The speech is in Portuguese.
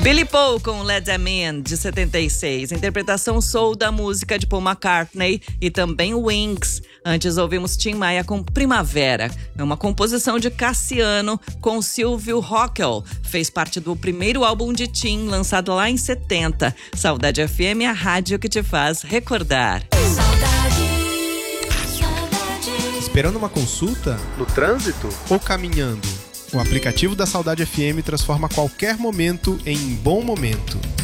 Billy Paul com Let Them In, de 76. Interpretação soul da música de Paul McCartney e também Wings. Antes ouvimos Tim Maia com Primavera. É uma composição de Cassiano com Silvio Rockel. Fez parte do primeiro álbum de Tim, lançado lá em 70. Saudade FM, a rádio que te faz recordar. Esperando uma consulta? No trânsito? Ou caminhando? O aplicativo da Saudade FM transforma qualquer momento em bom momento.